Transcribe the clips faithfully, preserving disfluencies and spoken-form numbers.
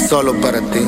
solo para ti,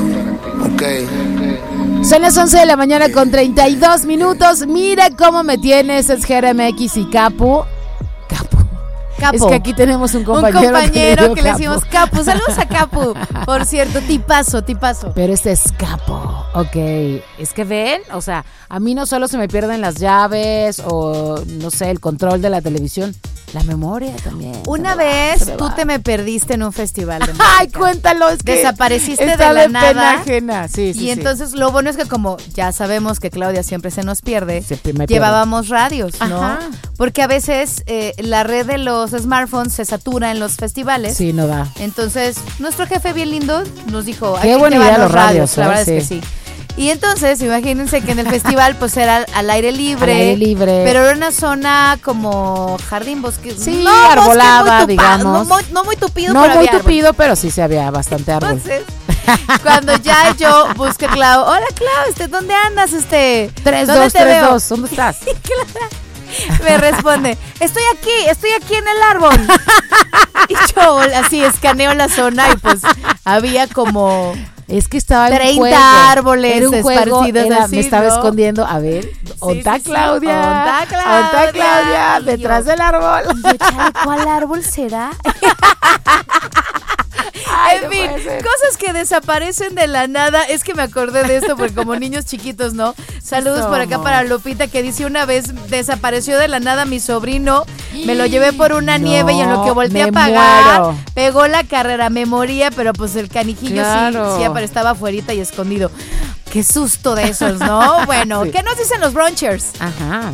ok. Son las once de la mañana con treinta y dos minutos. Mira cómo me tienes, es G R M X y Capu. Capu. Capo. Es que aquí tenemos un compañero, un compañero que, que le decimos Capu. Saludos a Capu. Por cierto, tipazo, tipazo. Pero este es Capo. Ok. Es que ven, o sea, a mí no solo se me pierden las llaves o, no sé, el control de la televisión. La memoria también. Una va, vez tú va. te me perdiste en un festival de música. Ay, cuéntalo, es que desapareciste de está la de nada. Pena ajena. Sí, sí, y sí. entonces lo bueno es que como ya sabemos que Claudia siempre se nos pierde, Siempre me llevábamos radios, ¿no? Ajá. Porque a veces eh, la red de los smartphones se satura en los festivales. Sí, no da. Entonces, nuestro jefe bien lindo nos dijo, Qué hay que buena llevar idea los los radios, radios, la ¿eh? verdad Sí. es que sí. Y entonces, imagínense que en el festival pues era al aire libre. Al aire libre. Pero era una zona como jardín, bosque. Sí, no, arbolada, bosque muy tupa- digamos. No muy, no muy tupido, No pero muy había tupido, pero sí se había bastante árbol. entonces, cuando ya yo busqué a Clau, hola Clau, este, ¿dónde andas? Este, tres, ¿dónde dos, te tres, veo? dos. ¿Dónde estás? Me responde, estoy aquí, estoy aquí en el árbol. Y yo así escaneo la zona y pues había como Es que estaba en un treinta juego. árboles Era un juego, esparcidos era- así, me estaba ¿no? escondiendo. A ver, ¿dónde está sí, sí. Claudia? ¿Dónde está Claudia? ¿Dónde está Claudia? Y Detrás yo- del árbol. Y yo, chale, ¿cuál árbol será? Ay, En no fin, puede ser. cosas que desaparecen de la nada. Es que me acordé de esto porque como niños chiquitos, ¿no? Saludos por acá Somos. para Lupita que dice una vez desapareció de la nada mi sobrino. Me lo llevé por una No, nieve y en lo que volteé me a pagar, muero. pegó la carrera. Me moría, pero pues el canijillo Claro. sí, sí pero estaba afuerita y escondido. Qué susto de esos, ¿no? Bueno, Sí. ¿qué nos dicen los brunchers? Ajá.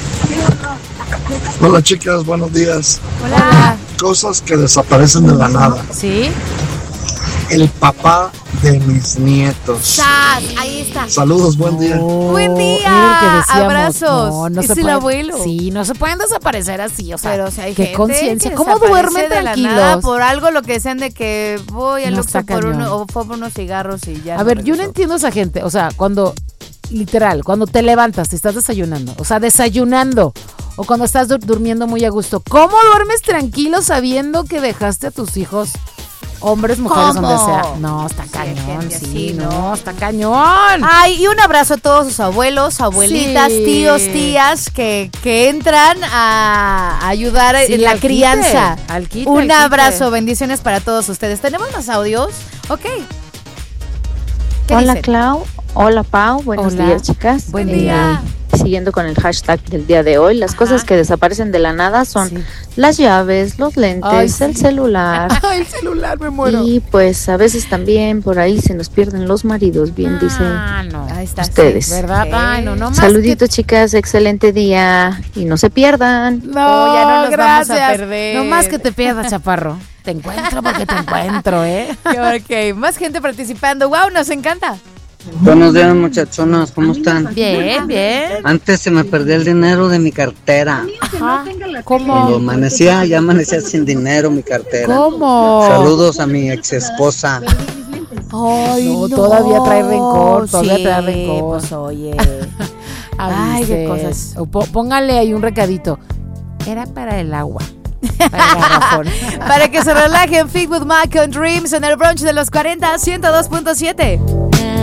Hola chicas, buenos días. Hola. Cosas que desaparecen de la nada. ¿Sí? El papá de mis nietos. ¡Sas! Ahí está. Saludos, buen día. Buen día. era el que decíamos, Abrazos. No, no Es se el puede- abuelo. Sí, no se pueden desaparecer así, o sea, Pero o sea, hay qué gente conciencia. que ¿Cómo desaparece duermen de la tranquilos? nada por algo lo que decían de que voy al No, Oxxo está por cañón. uno, o fue por unos cigarros y ya. A no ver, yo no regresó. entiendo a esa gente, o sea, cuando, literal, cuando te levantas, te estás desayunando, o sea, desayunando, o cuando estás dur- durmiendo muy a gusto, ¿cómo duermes tranquilo sabiendo que dejaste a tus hijos, hombres, mujeres, ¿Cómo? donde sea? No, está Sí, hay cañón, gente sí, así, no, ¿no? está cañón. Ay, y un abrazo a todos sus abuelos, abuelitas, Sí. tíos, tías que, que entran a ayudar Sí, en la al quite, crianza. al quite, un al quite. abrazo, bendiciones para todos ustedes. ¿Tenemos más audios? Ok. ¿Qué Hola dicen? Clau, hola Pau, buenos Hola. días chicas. Buen Eh, día. Siguiendo con el hashtag del día de hoy, las Ajá. cosas que desaparecen de la nada son Sí. las llaves, los lentes, Ay, sí. el celular Ay, el celular, me muero. y pues a veces también por ahí se nos pierden los maridos, bien dicen. Ah, no. Ahí está. Ustedes. sí. ¿Verdad? Sí. Ay, no, no más. Saluditos chicas, excelente día y no se pierdan. que- No, Oh, ya no nos vamos gracias. a perder. No más que te pierdas, chaparro. Te encuentro porque te encuentro, ¿eh? Ok, más gente participando. Wow, nos encanta. Buenos días muchachonas, ¿cómo están? Bien, bien. Antes se me perdía el dinero de mi cartera. Ajá. Cuando ¿Cómo? amanecía, ya amanecía sin dinero mi cartera. ¿Cómo? Saludos a mi ex esposa. Ay, No, todavía trae rencor, todavía Sí, trae rencor. Pues oye. Ay, qué cosas. O po- póngale ahí un recadito. Era para el agua. Para el garrafón. Para que se relajen, Fleetwood Mac con Dreams en el brunch de los cuarenta, ciento dos punto siete.